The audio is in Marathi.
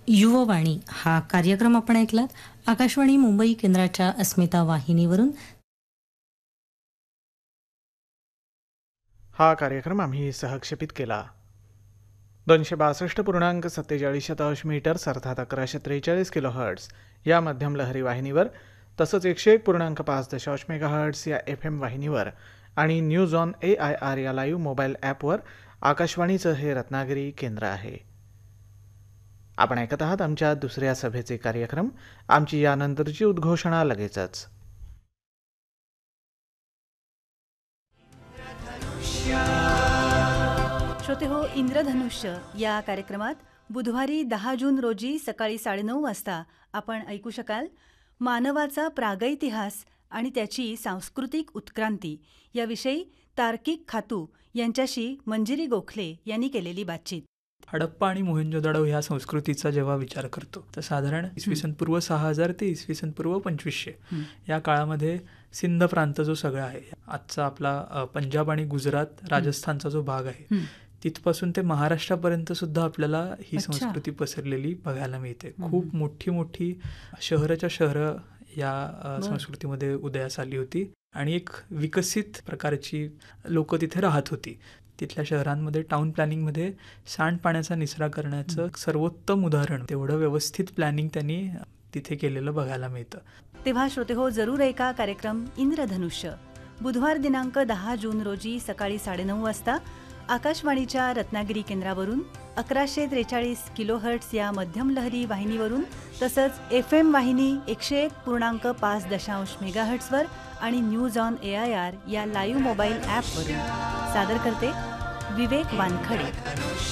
युववाणी हा कार्यक्रम आपण ऐकलात. आकाशवाणी मुंबई केंद्राच्या अस्मिता वाहिनीवरून. हा कार्यक्रम आम्ही सहक्षेपित केला. 262.47 मीटर्स अर्थात 1143 किलोहर्ट्ज या मध्यम लहरी वाहिनीवर, तसंच 101.5 मेगाहर्ट्ज या FM वाहिनीवर आणि न्यूज ऑन AIR या लाईव्ह मोबाईल ॲपवर आकाशवाणीचं हे रत्नागिरी केंद्र आहे. आपण ऐकत आहात आमच्या दुसऱ्या सभेचे कार्यक्रम. आमची यानंतरची उद्घोषणा लगेचच. श्रोते हो, इंद्रधनुष्य या कार्यक्रमात बुधवारी 10 जून रोजी सकाळी 9:30 वाजता आपण ऐकू शकाल मानवाचा प्रागैतिहास आणि त्याची सांस्कृतिक उत्क्रांती याविषयी तार्किक खातू यांच्याशी मंजिरी गोखले यांनी केलेली बातचीत. हडप्पा आणि मोहेंजोदडो ह्या संस्कृतीचा जेव्हा विचार करतो तर साधारण इसवी पूर्व 6000 ते इसवी पूर्व 2500 या काळामध्ये सिंध प्रांत जो सगळा आहे, आजचा आपला पंजाब आणि गुजरात राजस्थानचा जो भाग आहे, तिथपासून ते महाराष्ट्रापर्यंत सुद्धा आपल्याला ही संस्कृती पसरलेली बघायला मिळते. खूप मोठी मोठी शहराच्या शहरं या संस्कृतीमध्ये उदयास आली होती आणि एक विकसित प्रकारची लोक तिथे राहत होती. तिथल्या शहरांमध्ये टाउन प्लॅनिंगमध्ये सांडपाण्याचा निचरा करण्याचं सर्वोत्तम उदाहरण, तेवढं व्यवस्थित प्लॅनिंग त्यांनी तिथे केलेलं बघायला मिळतं. तेव्हा श्रोते हो, जरूर ऐका कार्यक्रम इंद्रधनुष्य बुधवार दिनांक 10 जून रोजी सकाळी 9:30 वाजता आकाशवाणीच्या रत्नागिरी केंद्रावरून, 1143 किलोहर्ट्ज या मध्यम लहरी वाहिनीवरून, तसंच FM वाहिनी 101.5 मेगाहर्ट्जवर आणि न्यूज ऑन AIR या लाईव्ह मोबाईल ॲपवरून. सादर करते विवेक वानखडे.